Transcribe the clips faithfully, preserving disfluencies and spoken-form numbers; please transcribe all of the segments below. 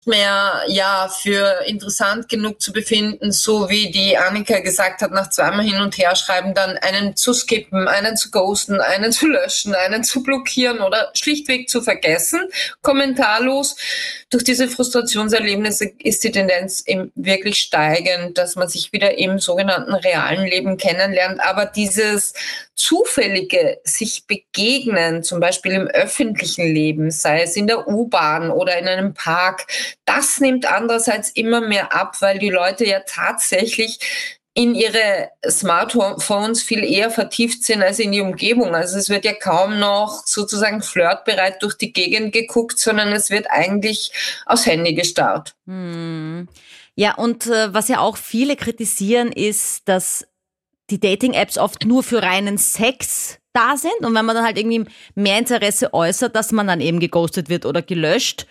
mehr ja für interessant genug zu befinden, so wie die Annika gesagt hat, nach zweimal hin und her schreiben, dann einen zu skippen, einen zu ghosten, einen zu löschen, einen zu blockieren oder schlichtweg zu vergessen, kommentarlos. Durch diese Frustrationserlebnisse ist die Tendenz eben wirklich steigend, dass man sich wieder im sogenannten realen Leben kennenlernt. Aber dieses zufällige sich begegnen, zum Beispiel im öffentlichen Leben, sei es in der U-Bahn oder in einem Park, das nimmt andererseits immer mehr ab, weil die Leute ja tatsächlich in ihre Smartphones viel eher vertieft sind als in die Umgebung. Also es wird ja kaum noch sozusagen flirtbereit durch die Gegend geguckt, sondern es wird eigentlich aufs Handy gestarrt. Hm. Ja, und äh, was ja auch viele kritisieren, ist, dass die Dating-Apps oft nur für reinen Sex da sind und wenn man dann halt irgendwie mehr Interesse äußert, dass man dann eben geghostet wird oder gelöscht.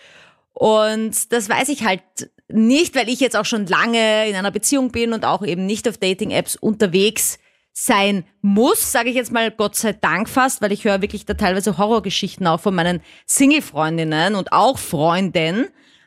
Und das weiß ich halt nicht, weil ich jetzt auch schon lange in einer Beziehung bin und auch eben nicht auf Dating-Apps unterwegs sein muss, sage ich jetzt mal Gott sei Dank fast, weil ich höre wirklich da teilweise Horrorgeschichten auch von meinen Single-Freundinnen und auch Freunden.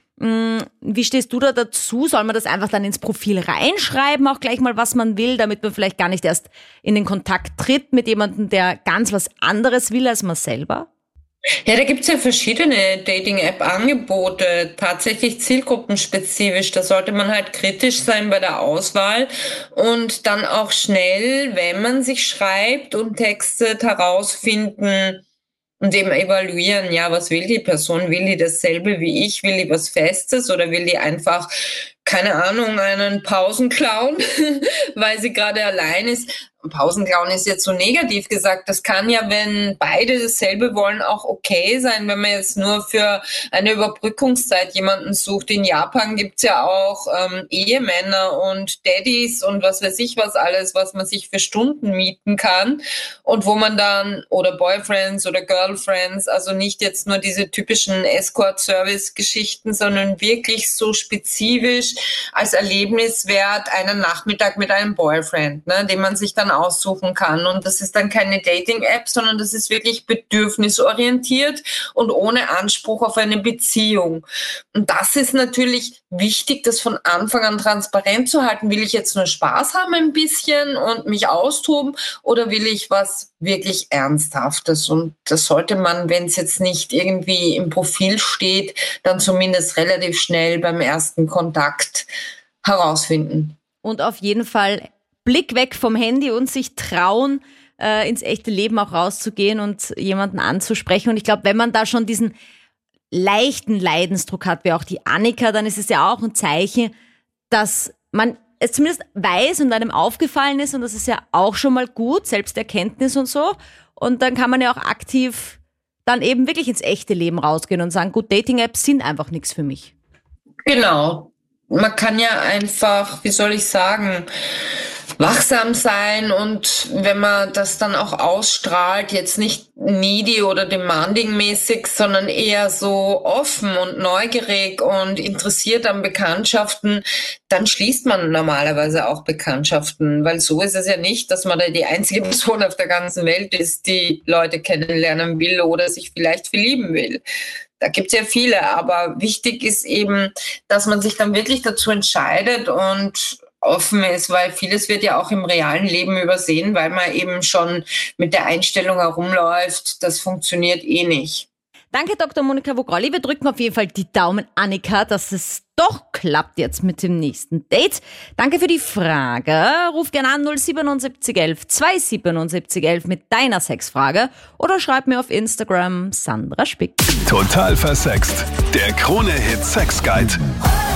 Wie stehst du da dazu? Soll man das einfach dann ins Profil reinschreiben, auch gleich mal, was man will, damit man vielleicht gar nicht erst in den Kontakt tritt mit jemandem, der ganz was anderes will als man selber? Ja, da gibt's ja verschiedene Dating-App-Angebote, tatsächlich zielgruppenspezifisch. Da sollte man halt kritisch sein bei der Auswahl und dann auch schnell, wenn man sich schreibt und textet, herausfinden und eben evaluieren, ja, was will die Person? Will die dasselbe wie ich? Will die was Festes oder will die einfach, keine Ahnung, einen Pausenclown, weil sie gerade allein ist? Pausenclown ist jetzt so negativ gesagt. Das kann ja, wenn beide dasselbe wollen, auch okay sein, wenn man jetzt nur für eine Überbrückungszeit jemanden sucht. In Japan gibt's ja auch ähm, Ehemänner und Daddys und was weiß ich was alles, was man sich für Stunden mieten kann und wo man dann, oder Boyfriends oder Girlfriends, also nicht jetzt nur diese typischen Escort-Service-Geschichten, sondern wirklich so spezifisch als Erlebniswert einen Nachmittag mit einem Boyfriend, ne, den man sich dann aussuchen kann. Und das ist dann keine Dating-App, sondern das ist wirklich bedürfnisorientiert und ohne Anspruch auf eine Beziehung. Und das ist natürlich wichtig, das von Anfang an transparent zu halten. Will ich jetzt nur Spaß haben ein bisschen und mich austoben oder will ich was wirklich Ernsthaftes? Und das sollte man, wenn es jetzt nicht irgendwie im Profil steht, dann zumindest relativ schnell beim ersten Kontakt herausfinden. Und auf jeden Fall Blick weg vom Handy und sich trauen, äh, ins echte Leben auch rauszugehen und jemanden anzusprechen. Und ich glaube, wenn man da schon diesen leichten Leidensdruck hat, wie auch die Annika, dann ist es ja auch ein Zeichen, dass man es zumindest weiß und einem aufgefallen ist und das ist ja auch schon mal gut, Selbsterkenntnis und so. Und dann kann man ja auch aktiv dann eben wirklich ins echte Leben rausgehen und sagen, gut, Dating-Apps sind einfach nichts für mich. Genau. Man kann ja einfach, wie soll ich sagen, wachsam sein und wenn man das dann auch ausstrahlt, jetzt nicht needy oder demanding mäßig, sondern eher so offen und neugierig und interessiert an Bekanntschaften, dann schließt man normalerweise auch Bekanntschaften, weil so ist es ja nicht, dass man da die einzige Person auf der ganzen Welt ist, die Leute kennenlernen will oder sich vielleicht verlieben will. Da gibt's ja viele, aber wichtig ist eben, dass man sich dann wirklich dazu entscheidet und offen ist, weil vieles wird ja auch im realen Leben übersehen, weil man eben schon mit der Einstellung herumläuft, das funktioniert eh nicht. Danke, Doktor Monika Vogrolli. Wir drücken auf jeden Fall die Daumen, Annika, dass es doch klappt jetzt mit dem nächsten Date. Danke für die Frage. Ruf gerne an null siebenundsiebzig elf zweihundertsiebenundsiebzig elf mit deiner Sexfrage oder schreib mir auf Instagram Sandra Spick. Total versext. Der Krone-Hit Sex Guide.